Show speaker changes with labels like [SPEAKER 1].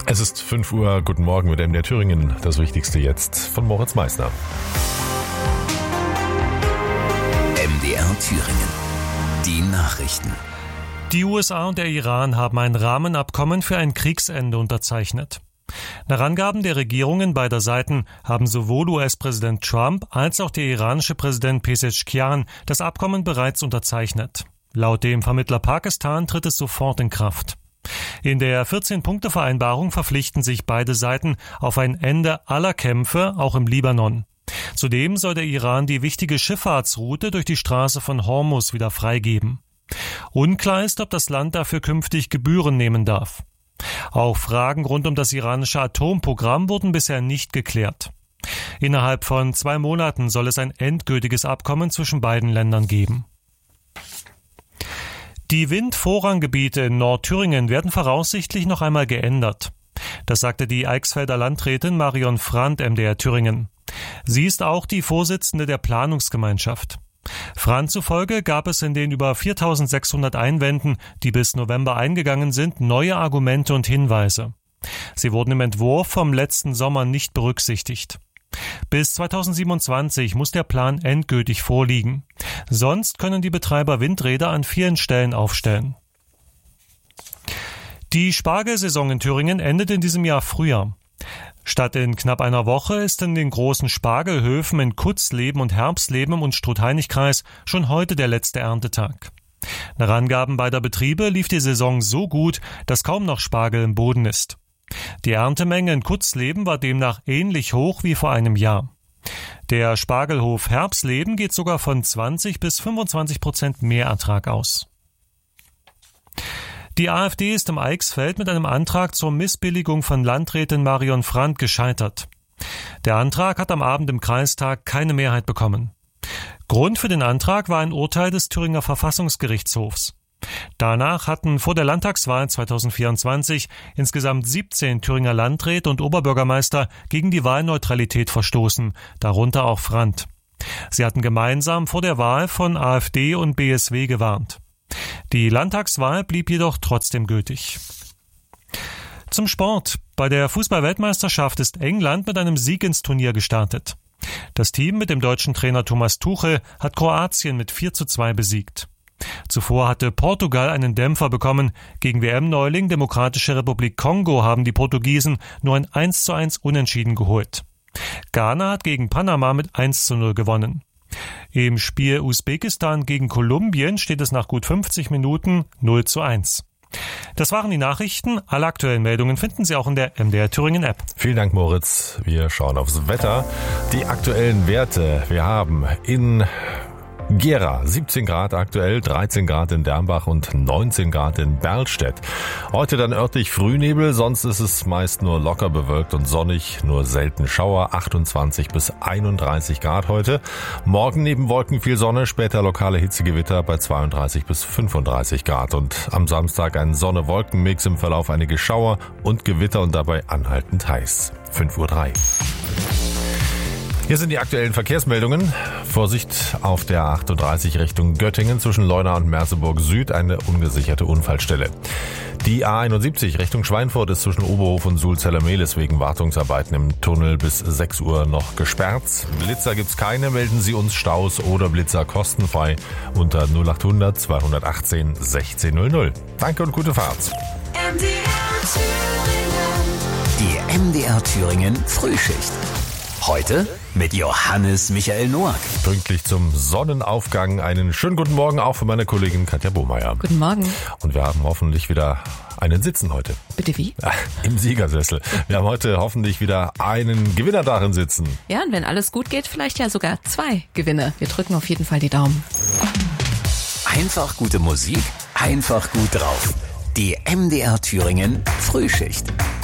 [SPEAKER 1] Es ist 5 Uhr, guten Morgen mit MDR Thüringen. Das Wichtigste jetzt von Moritz Meissner.
[SPEAKER 2] MDR Thüringen. Die Nachrichten.
[SPEAKER 3] Die USA und der Iran haben ein Rahmenabkommen für ein Kriegsende unterzeichnet. Nach Angaben der Regierungen beider Seiten haben sowohl US-Präsident Trump als auch der iranische Präsident Pezeshkian das Abkommen bereits unterzeichnet. Laut dem Vermittler Pakistan tritt es sofort in Kraft. In der 14-Punkte-Vereinbarung verpflichten sich beide Seiten auf ein Ende aller Kämpfe, auch im Libanon. Zudem soll der Iran die wichtige Schifffahrtsroute durch die Straße von Hormuz wieder freigeben. Unklar ist, ob das Land dafür künftig Gebühren nehmen darf. Auch Fragen rund um das iranische Atomprogramm wurden bisher nicht geklärt. Innerhalb von 2 Monaten soll es ein endgültiges Abkommen zwischen beiden Ländern geben. Die Windvorranggebiete in Nordthüringen werden voraussichtlich noch einmal geändert. Das sagte die Eichsfelder Landrätin Marion Frandt MDR Thüringen. Sie ist auch die Vorsitzende der Planungsgemeinschaft. Frandt zufolge gab es in den über 4.600 Einwänden, die bis November eingegangen sind, neue Argumente und Hinweise. Sie wurden im Entwurf vom letzten Sommer nicht berücksichtigt. Bis 2027 muss der Plan endgültig vorliegen. Sonst können die Betreiber Windräder an vielen Stellen aufstellen. Die Spargelsaison in Thüringen endet in diesem Jahr früher. Statt in knapp einer Woche ist in den großen Spargelhöfen in Kutzleben und Herbstleben im Unstrut-Heinig-Kreis schon heute der letzte Erntetag. Nach Angaben beider Betriebe lief die Saison so gut, dass kaum noch Spargel im Boden ist. Die Erntemenge in Kutzleben war demnach ähnlich hoch wie vor einem Jahr. Der Spargelhof Herbstleben geht sogar von 20 bis 25% mehr Ertrag aus. Die AfD ist im Eichsfeld mit einem Antrag zur Missbilligung von Landrätin Marion Frandt gescheitert. Der Antrag hat am Abend im Kreistag keine Mehrheit bekommen. Grund für den Antrag war ein Urteil des Thüringer Verfassungsgerichtshofs. Danach hatten vor der Landtagswahl 2024 insgesamt 17 Thüringer Landräte und Oberbürgermeister gegen die Wahlneutralität verstoßen, darunter auch Frandt. Sie hatten gemeinsam vor der Wahl von AfD und BSW gewarnt. Die Landtagswahl blieb jedoch trotzdem gültig. Zum Sport. Bei der Fußball-Weltmeisterschaft ist England mit einem Sieg ins Turnier gestartet. Das Team mit dem deutschen Trainer Thomas Tuchel hat Kroatien mit 4:2 besiegt. Zuvor hatte Portugal einen Dämpfer bekommen. Gegen WM-Neuling Demokratische Republik Kongo haben die Portugiesen nur ein 1:1 Unentschieden geholt. Ghana hat gegen Panama mit 1:0 gewonnen. Im Spiel Usbekistan gegen Kolumbien steht es nach gut 50 Minuten 0:1. Das waren die Nachrichten. Alle aktuellen Meldungen finden Sie auch in der MDR Thüringen App.
[SPEAKER 1] Vielen Dank, Moritz. Wir schauen aufs Wetter. Die aktuellen Werte. Wir haben in Gera 17 Grad aktuell, 13 Grad in Dernbach und 19 Grad in Berlstedt. Heute dann örtlich Frühnebel, sonst ist es meist nur locker bewölkt und sonnig, nur selten Schauer, 28 bis 31 Grad heute. Morgen neben Wolken viel Sonne, später lokale Hitzegewitter bei 32 bis 35 Grad. Und am Samstag ein Sonne-Wolken-Mix, im Verlauf einige Schauer und Gewitter und dabei anhaltend heiß. 5:03 Uhr. Hier sind die aktuellen Verkehrsmeldungen. Vorsicht auf der A38 Richtung Göttingen zwischen Leuna und Merseburg Süd, eine ungesicherte Unfallstelle. Die A71 Richtung Schweinfurt ist zwischen Oberhof und Sulzeller-Mehlis wegen Wartungsarbeiten im Tunnel bis 6 Uhr noch gesperrt. Blitzer gibt's keine, melden Sie uns Staus oder Blitzer kostenfrei unter 0800 218 1600. Danke und gute Fahrt.
[SPEAKER 2] Die MDR Thüringen Frühschicht. Heute mit Johannes Michael Noack.
[SPEAKER 1] Pünktlich zum Sonnenaufgang einen schönen guten Morgen auch für meine Kollegin Katja Bohmeier.
[SPEAKER 4] Guten Morgen.
[SPEAKER 1] Und wir haben hoffentlich wieder einen Sitzen heute.
[SPEAKER 4] Bitte wie?
[SPEAKER 1] Im Siegersessel. Wir haben heute hoffentlich wieder einen Gewinner darin sitzen.
[SPEAKER 4] Ja, und wenn alles gut geht, vielleicht ja sogar 2 Gewinner. Wir drücken auf jeden Fall die Daumen.
[SPEAKER 2] Einfach gute Musik, einfach gut drauf. Die MDR Thüringen Frühschicht.